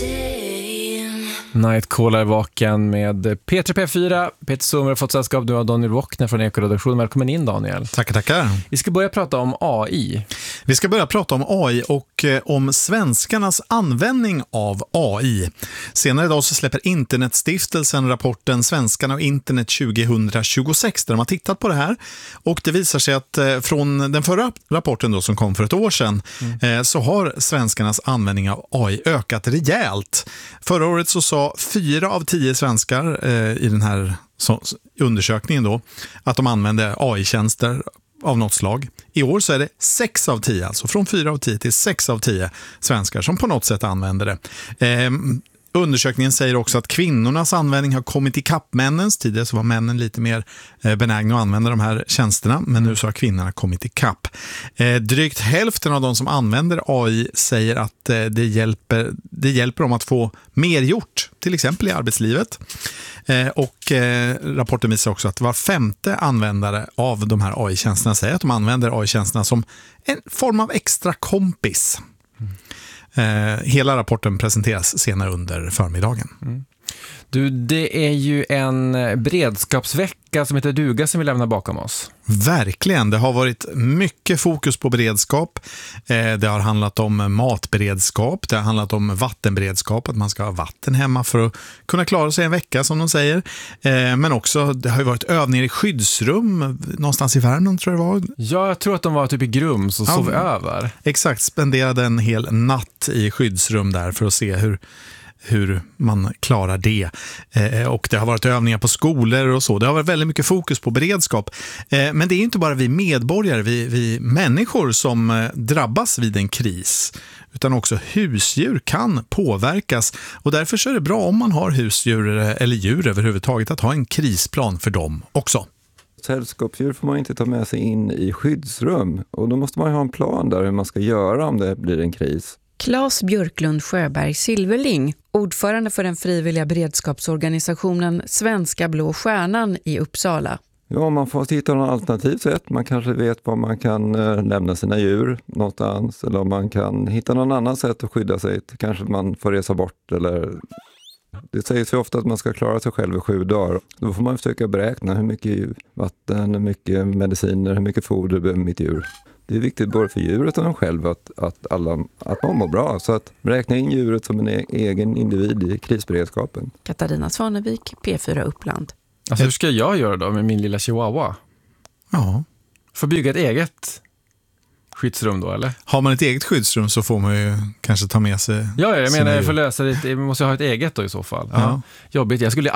Nightcall är vaken med P3P4. Peter Sommer har fått sällskap nu av Daniel Wockner från Ekoredaktionen. Välkommen in, Daniel. Tackar. Vi ska börja prata om AI. Vi ska börja prata om AI och om svenskarnas användning av AI. Senare idag så släpper Internetstiftelsen rapporten Svenskarna och internet 2026 där de har tittat på det här. Och det visar sig att från den förra rapporten då, som kom för ett år sedan så har svenskarnas användning av AI ökat rejält. Förra året så sa 4 av 10 svenskar i den här undersökningen då att de använde AI-tjänster av något slag. I år så är det 6 av 10, alltså från 4 av 10 till 6 av 10 svenskar som på något sätt använder det. Undersökningen säger också att kvinnornas användning har kommit ikapp männens. Tidigare så var männen lite mer benägna att använda de här tjänsterna, men nu så har kvinnorna kommit ikapp. Drygt hälften av de som använder AI säger att det hjälper dem att få mer gjort, till exempel i arbetslivet. Och rapporten visar också att var 5:e användare av de här AI-tjänsterna säger att de använder AI-tjänsterna som en form av extra kompis. Hela rapporten presenteras senare under förmiddagen. Du, det är ju en beredskapsvecka som heter duga som vi lämnar bakom oss. Verkligen, det har varit mycket fokus på beredskap. Det har handlat om matberedskap, det har handlat om vattenberedskap, att man ska ha vatten hemma för att kunna klara sig en vecka som de säger. Men också, det har ju varit övningar i skyddsrum någonstans i Värmland tror jag det var. Ja, jag tror att de var typ i Grums och sov över. Exakt, spenderade en hel natt i skyddsrum där för att se hur man klarar det. Och det har varit övningar på skolor och så. Det har varit väldigt mycket fokus på beredskap. Men det är inte bara vi medborgare, vi människor som drabbas vid en kris. Utan också husdjur kan påverkas. Och därför så är det bra om man har husdjur eller djur överhuvudtaget att ha en krisplan för dem också. Sällskapsdjur får man inte ta med sig in i skyddsrum. Och då måste man ha en plan där hur man ska göra om det blir en kris. Claes Björklund Sjöberg Silverling, ordförande för den frivilliga beredskapsorganisationen Svenska Blå Stjärnan i Uppsala. Ja, man får hitta något alternativt sätt. Man kanske vet var man kan lämna sina djur någonstans. Eller om man kan hitta någon annan sätt att skydda sig. Kanske man får resa bort eller... Det sägs ju ofta att man ska klara sig själv i 7 dagar. Då får man försöka beräkna hur mycket vatten, hur mycket mediciner, hur mycket foder behöver mitt djur. Det är viktigt både för djuret och dem själv att man mår bra. Så att räkna in djuret som en egen individ i krisberedskapen. Katarina Svanevik, P4 Uppland. Alltså hur ska jag göra då med min lilla chihuahua? Ja. Får bygga ett eget skyddsrum då, eller? Har man ett eget skyddsrum så får man ju kanske ta med sig... Ja, jag menar jag får lösa det. Jag måste ha ett eget då i så fall. Ja. Jobbigt. Jag skulle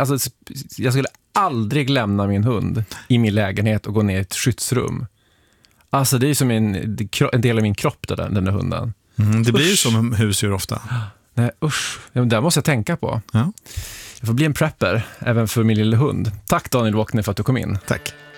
aldrig lämna min hund i min lägenhet och gå ner i ett skyddsrum. Alltså det är som en del av min kropp den där hunden. Det blir ju som husdjur ofta. Nej, usch. Det måste jag tänka på. Ja. Jag får bli en prepper även för min lilla hund. Tack Daniel Wockner för att du kom in. Tack.